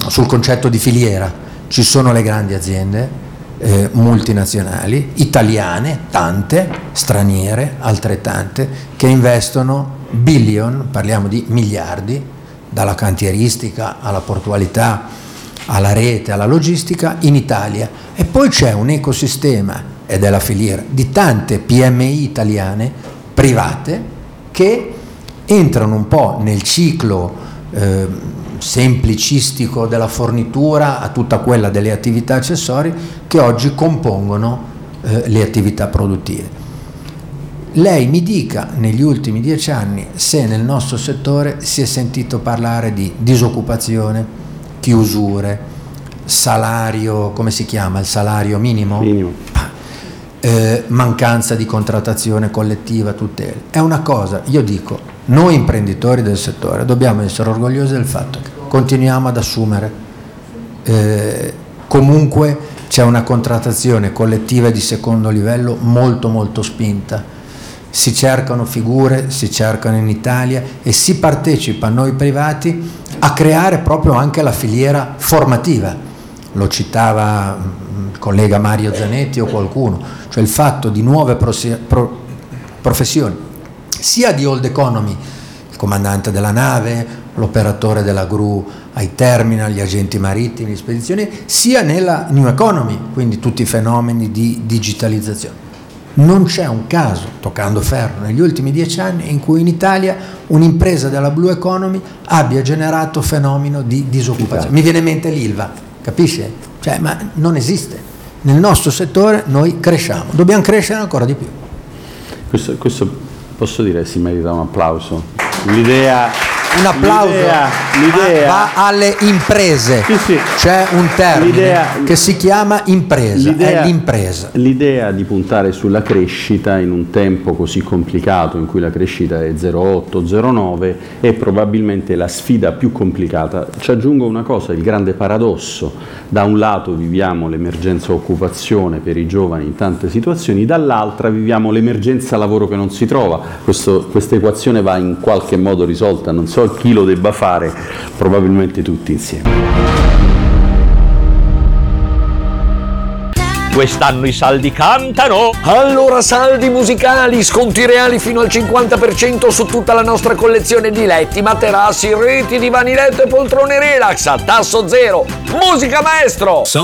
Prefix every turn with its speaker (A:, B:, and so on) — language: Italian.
A: sul concetto di filiera. Ci sono le grandi aziende multinazionali, italiane, tante, straniere, altrettante, che investono billion, parliamo di miliardi, dalla cantieristica alla portualità, alla rete, alla logistica, in Italia. E poi c'è un ecosistema, ed è la filiera, di tante PMI italiane, private, che entrano un po' nel ciclo semplicistico della fornitura a tutta quella delle attività accessorie che oggi compongono le attività produttive. Lei mi dica, negli ultimi 10 anni, se nel nostro settore si è sentito parlare di disoccupazione, chiusure, salario, come si chiama, il salario minimo? Mancanza di contrattazione collettiva, tutele. È una cosa, io dico, noi imprenditori del settore dobbiamo essere orgogliosi del fatto che continuiamo ad assumere, comunque c'è una contrattazione collettiva di secondo livello molto molto spinta, si cercano figure, si cercano in Italia e si partecipa noi privati a creare proprio anche la filiera formativa. Lo citava il collega Mario Zanetti o qualcuno, cioè il fatto di nuove professioni, sia di old economy, il comandante della nave, l'operatore della gru ai terminal, gli agenti marittimi, le spedizioni, sia nella new economy, quindi tutti i fenomeni di digitalizzazione. Non c'è un caso, toccando ferro, negli ultimi 10 anni in cui in Italia un'impresa della blue economy abbia generato fenomeno di disoccupazione. Mi viene in mente l'Ilva, capisce? Cioè, ma non esiste. Nel nostro settore noi cresciamo, dobbiamo crescere ancora di più.
B: Questo posso dire si merita un applauso. L'idea
A: un applauso va alle imprese.
B: Sì.
A: C'è un termine che si chiama impresa, è l'impresa.
B: L'idea di puntare sulla crescita in un tempo così complicato in cui la crescita è 0,8-0,9 è probabilmente la sfida più complicata. Ci aggiungo una cosa, il grande paradosso: da un lato viviamo l'emergenza occupazione per i giovani in tante situazioni, dall'altra viviamo l'emergenza lavoro che non si trova. Questa equazione va in qualche modo risolta, non so chi lo debba fare, probabilmente tutti insieme.
C: Quest'anno i saldi cantano!
D: Allora saldi musicali, sconti reali fino al 50% su tutta la nostra collezione di letti, materassi, reti, divani letto e poltrone relax a tasso zero. Musica maestro!